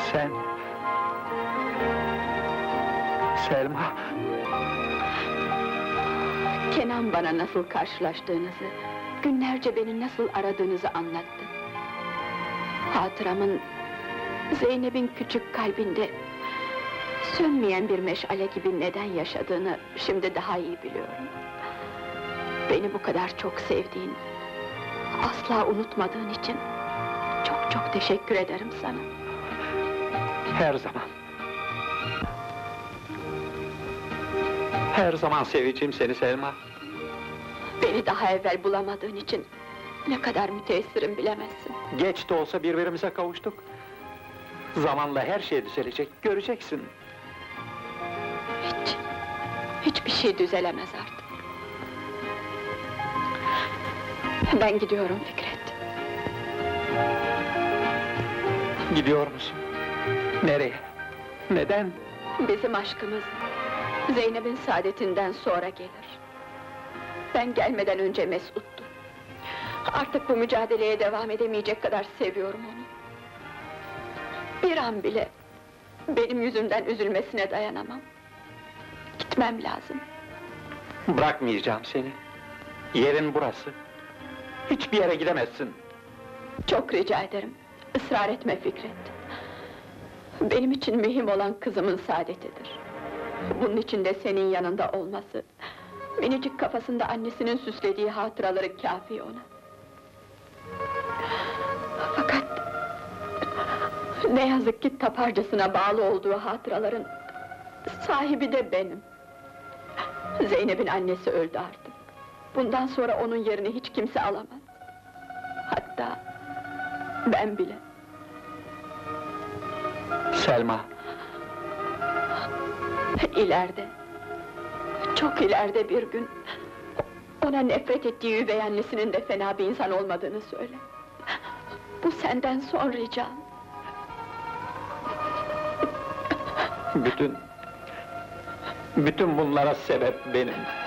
Sen... Selma... Kenan bana nasıl karşılaştığınızı, günlerce beni nasıl aradığınızı anlattı. Hatıramın, Zeynep'in küçük kalbinde sönmeyen bir meşale gibi neden yaşadığını şimdi daha iyi biliyorum. Beni bu kadar çok sevdiğin, asla unutmadığın için çok çok teşekkür ederim sana. Her zaman. Her zaman seveceğim seni Selma. Beni daha evvel bulamadığın için ne kadar müteessirim bilemezsin. Geç de olsa birbirimize kavuştuk. Zamanla her şey düzelecek, göreceksin. Hiçbir şey düzelemez artık. Ben gidiyorum Fikret. Gidiyor musun? Nereye? Neden? Bizim aşkımız, Zeynep'in saadetinden sonra gelir. Ben gelmeden önce Mesut'tu. Artık bu mücadeleye devam edemeyecek kadar seviyorum onu. Bir an bile benim yüzümden üzülmesine dayanamam. Gitmem lazım. Bırakmayacağım seni. Yerin burası. Hiçbir yere gidemezsin. Çok rica ederim, ısrar etme Fikret. Benim için mühim olan kızımın saadetidir. Bunun için de senin yanında olması, minicik kafasında annesinin süslediği hatıraları kâfi ona. Fakat ne yazık ki taparcasına bağlı olduğu hatıraların sahibi de benim. Zeynep'in annesi öldü artık. Bundan sonra onun yerini hiç kimse alamaz. Hatta ben bile. Selma. İleride, çok ileride bir gün ona nefret ettiği üvey annesinin de fena bir insan olmadığını söyle. Bu senden son ricam. Bütün bunlara sebep benim.